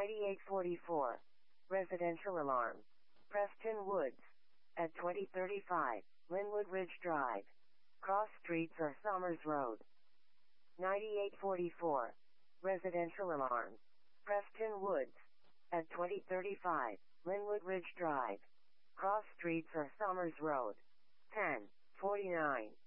9844. Residential alarm. Preston Woods. At 2035, Linwood Ridge Drive. Cross streets or Somers Road. 9844. Residential alarm. Preston Woods. At 2035, Linwood Ridge Drive. Cross streets or Somers Road. 1049.